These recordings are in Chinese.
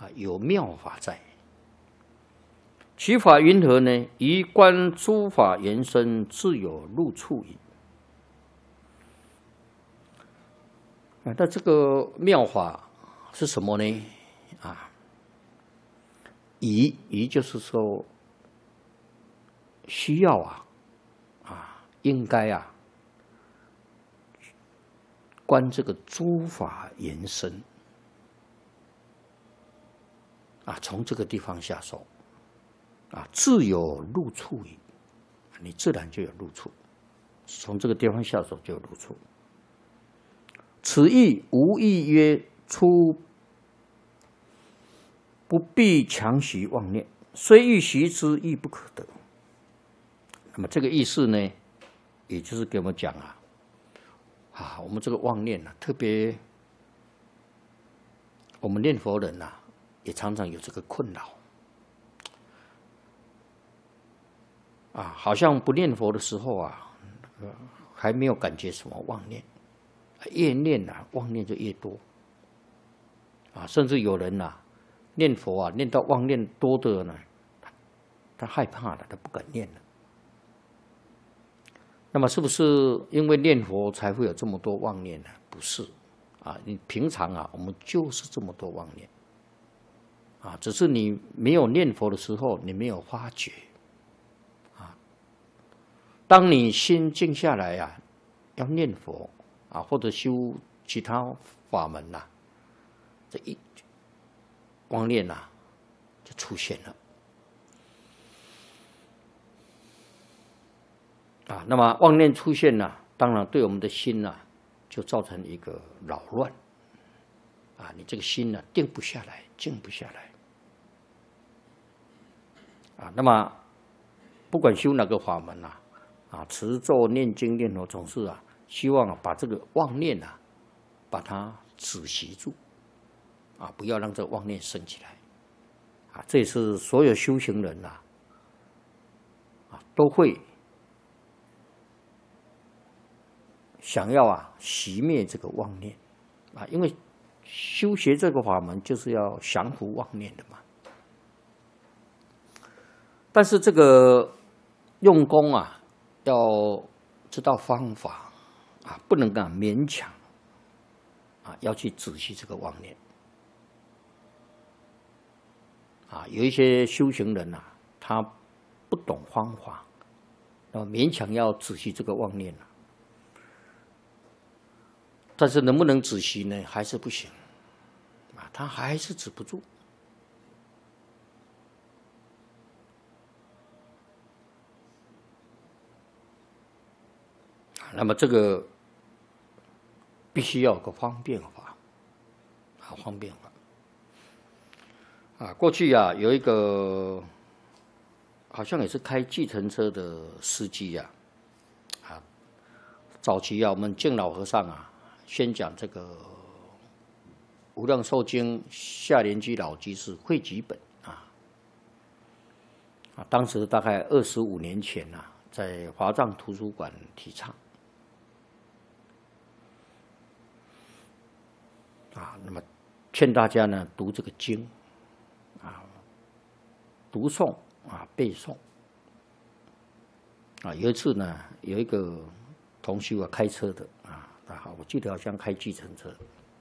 有妙法在。其法云何呢？宜观诸法原身，自有入处矣。那这个妙法是什么呢？宜就是说需要应该观这个诸法原身从这个地方下手自有入处矣。你自然就有入处，从这个地方下手就有入处。此义无义曰出不必强习妄念，虽欲习之，亦不可得。那么这个意思呢，也就是给我们讲我们这个妄念特别我们念佛人也常常有这个困扰好像不念佛的时候还没有感觉什么妄念，越念妄念就越多甚至有人念佛念到妄念多的呢，他害怕了，他不敢念了。那么是不是因为念佛才会有这么多妄念呢？不是你平常我们就是这么多妄念只是你没有念佛的时候，你没有发觉当你心静下来要念佛或者修其他法门这一妄念就出现了那么妄念出现当然对我们的心就造成一个扰乱你这个心定不下来，静不下来那么不管修哪个法门持咒念经念佛，总是希望把这个妄念把它止息住不要让这个妄念升起来这也是所有修行人都会想要熄灭这个妄念因为修学这个法门就是要降伏妄念的嘛。但是这个用功要知道方法不能勉强要去止息这个妄念有一些修行人他不懂方法，勉强要止息这个妄念但是能不能止息呢？还是不行他还是止不住那么这个必须要有个方便法方便法过去有一个好像也是开计程车的司机早期我们净老和尚宣讲这个无量寿经下莲居老居士汇集本当时大概25年前在华藏图书馆提倡那么劝大家呢读这个经读诵背诵有一次呢，有一个同修开车的我记得好像开计程车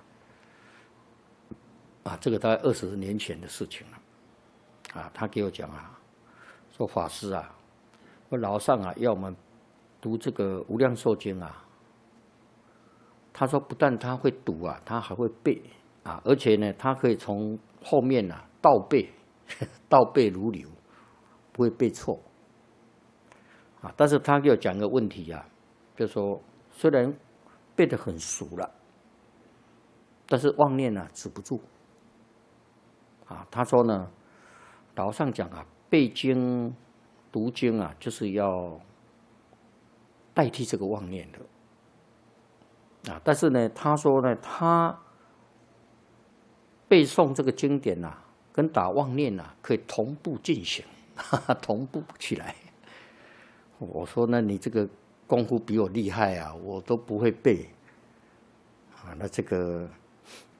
这个大概20年前的事情了他给我讲说法师说老上要我们读这个无量寿经他说不但他会读他还会背而且呢他可以从后面倒背倒背如流，不会背错但是他给我讲个问题就是说虽然背得很熟了，但是妄念止不住他说呢老上讲背经读经就是要代替这个妄念的但是呢他说呢他背诵这个经典跟打妄念可以同步进行同步起来。我说那你这个功夫比我厉害我都不会背那这个